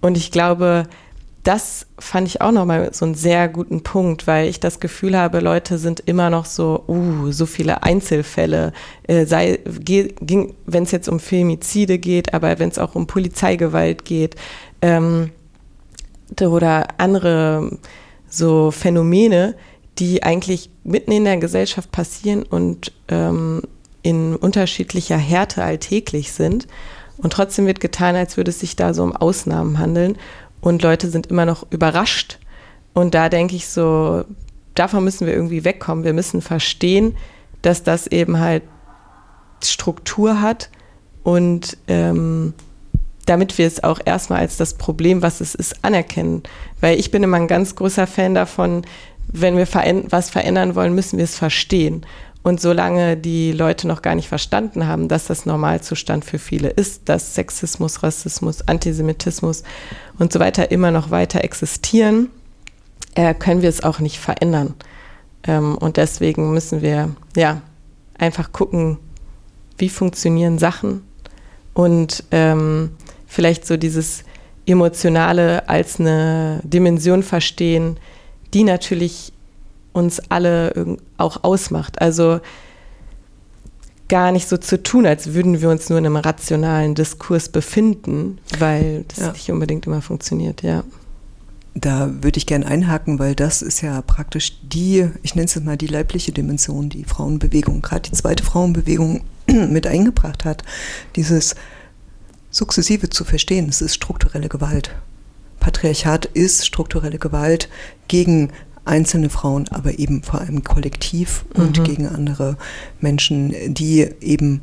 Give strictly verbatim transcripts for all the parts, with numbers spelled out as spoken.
Und ich glaube, das fand ich auch nochmal so einen sehr guten Punkt, weil ich das Gefühl habe, Leute sind immer noch so, uh, so viele Einzelfälle, äh, sei, ging, wenn es jetzt um Femizide geht, aber wenn es auch um Polizeigewalt geht, ähm, oder andere so Phänomene, die eigentlich mitten in der Gesellschaft passieren und ähm, in unterschiedlicher Härte alltäglich sind. Und trotzdem wird getan, als würde es sich da so um Ausnahmen handeln. Und Leute sind immer noch überrascht. Und da denke ich so, davon müssen wir irgendwie wegkommen. Wir müssen verstehen, dass das eben halt Struktur hat. Und ähm, damit wir es auch erstmal als das Problem, was es ist, anerkennen. Weil ich bin immer ein ganz großer Fan davon, wenn wir veränd- was verändern wollen, müssen wir es verstehen. Und solange die Leute noch gar nicht verstanden haben, dass das Normalzustand für viele ist, dass Sexismus, Rassismus, Antisemitismus und so weiter immer noch weiter existieren, äh, können wir es auch nicht verändern. Ähm, und deswegen müssen wir ja einfach gucken, wie funktionieren Sachen und ähm, vielleicht so dieses Emotionale als eine Dimension verstehen, die natürlich uns alle auch ausmacht. Also gar nicht so zu tun, als würden wir uns nur in einem rationalen Diskurs befinden, weil das ja nicht unbedingt immer funktioniert, ja. Da würde ich gerne einhaken, weil das ist ja praktisch die, ich nenne es jetzt mal die leibliche Dimension, die Frauenbewegung, gerade die zweite Frauenbewegung mit eingebracht hat. Dieses Sukzessive zu verstehen, es ist strukturelle Gewalt. Patriarchat ist strukturelle Gewalt gegen einzelne Frauen, aber eben vor allem kollektiv und mhm. gegen andere Menschen, die eben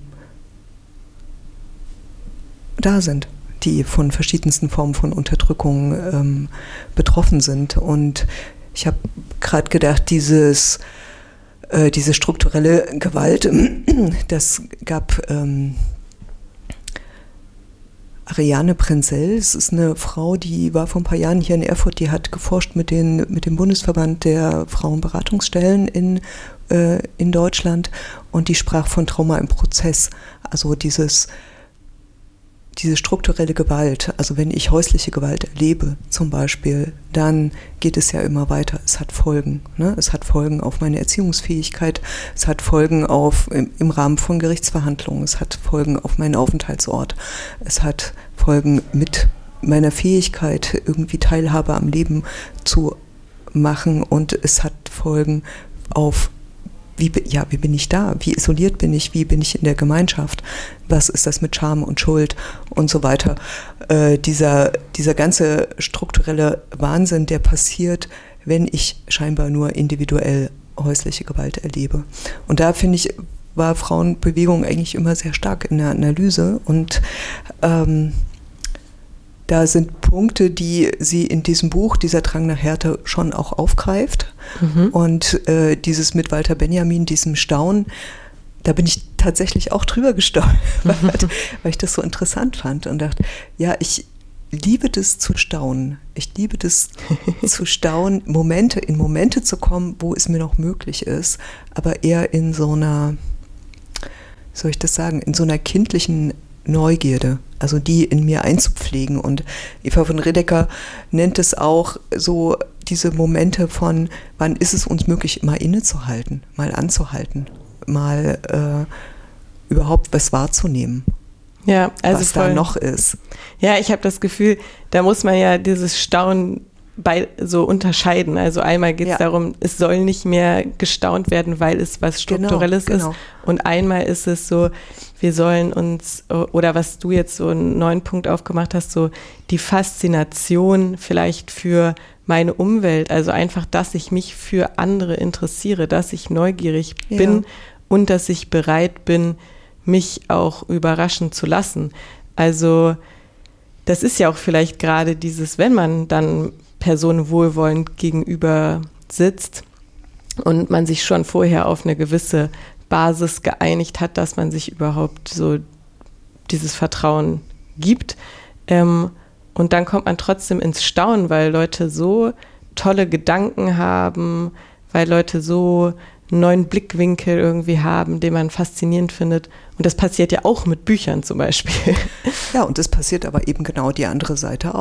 da sind, die von verschiedensten Formen von Unterdrückung ähm, betroffen sind. Und ich habe gerade gedacht, dieses, äh, diese strukturelle Gewalt, das gab ähm, Ariane Prenzel, es ist eine Frau, die war vor ein paar Jahren hier in Erfurt, die hat geforscht mit, den, mit dem Bundesverband der Frauenberatungsstellen in, äh, in Deutschland und die sprach von Trauma im Prozess, also dieses, diese strukturelle Gewalt, also wenn ich häusliche Gewalt erlebe zum Beispiel, dann geht es ja immer weiter, es hat Folgen, ne? Es hat Folgen auf meine Erziehungsfähigkeit, es hat Folgen auf, im, im Rahmen von Gerichtsverhandlungen, es hat Folgen auf meinen Aufenthaltsort, es hat Folgen mit meiner Fähigkeit, irgendwie Teilhabe am Leben zu machen und es hat Folgen auf Wie, ja, wie bin ich da? Wie isoliert bin ich? Wie bin ich in der Gemeinschaft? Was ist das mit Scham und Schuld und so weiter? Äh, dieser, dieser ganze strukturelle Wahnsinn, der passiert, wenn ich scheinbar nur individuell häusliche Gewalt erlebe. Und da finde ich, war Frauenbewegung eigentlich immer sehr stark in der Analyse und ähm, da sind Punkte, die sie in diesem Buch, dieser Drang nach Härte, schon auch aufgreift. Mhm. Und äh, dieses mit Walter Benjamin, diesem Staunen, da bin ich tatsächlich auch drüber gestaunt, mhm. weil, weil ich das so interessant fand und dachte, ja, ich liebe das zu staunen. Ich liebe das zu staunen, Momente, in Momente zu kommen, wo es mir noch möglich ist, aber eher in so einer, wie soll ich das sagen, in so einer kindlichen Neugierde, also die in mir einzupflegen. Und Eva von Ridecker nennt es auch so diese Momente von, wann ist es uns möglich, mal innezuhalten, mal anzuhalten, mal äh, überhaupt was wahrzunehmen, ja, also was voll, da noch ist. Ja, ich habe das Gefühl, da muss man ja dieses Staunen bei, so unterscheiden. Also einmal geht es ja. darum, es soll nicht mehr gestaunt werden, weil es was Strukturelles genau, genau. ist. Und einmal ist es so, wir sollen uns, oder was du jetzt so einen neuen Punkt aufgemacht hast, so die Faszination vielleicht für meine Umwelt. Also einfach, dass ich mich für andere interessiere, dass ich neugierig ja. bin und dass ich bereit bin, mich auch überraschen zu lassen. Also das ist ja auch vielleicht gerade dieses, wenn man dann Personen wohlwollend gegenüber sitzt und man sich schon vorher auf eine gewisse Basis geeinigt hat, dass man sich überhaupt so dieses Vertrauen gibt. Ähm, und dann kommt man trotzdem ins Staunen, weil Leute so tolle Gedanken haben, weil Leute so einen neuen Blickwinkel irgendwie haben, den man faszinierend findet. Und das passiert ja auch mit Büchern zum Beispiel. Ja, und das passiert aber eben genau die andere Seite auch.